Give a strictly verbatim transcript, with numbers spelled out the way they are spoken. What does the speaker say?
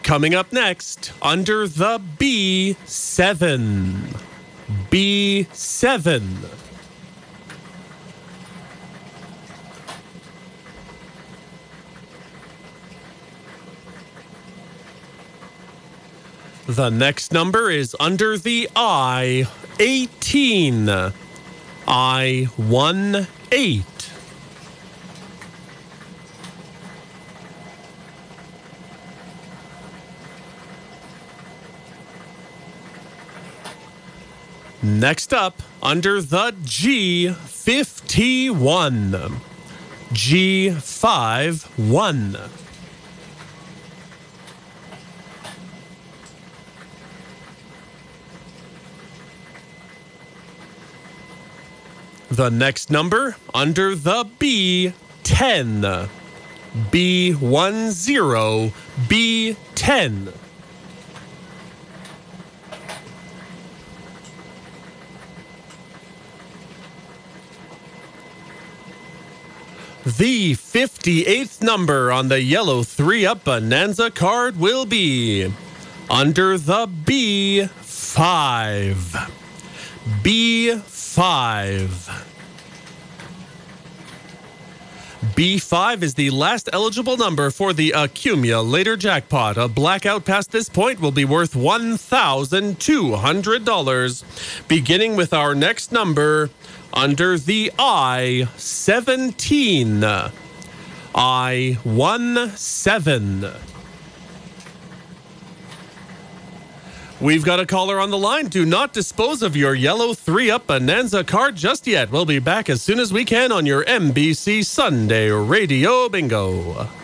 Coming up next, under the B seven. B seven. The next number is under the I eighteen. I one eight. Next up, under the G fifty-one. G five one. The next number, under the B ten. B one zero. B ten. The fifty-eighth number on the yellow three-up Bonanza card will be under the B five. B five. B five is the last eligible number for the accumulator jackpot. A blackout past this point will be worth one thousand two hundred dollars. Beginning with our next number, under the I seventeen. I one seven. We've got a caller on the line. Do not dispose of your yellow three-up Bonanza card just yet. We'll be back as soon as we can on your M B C Sunday Radio Bingo.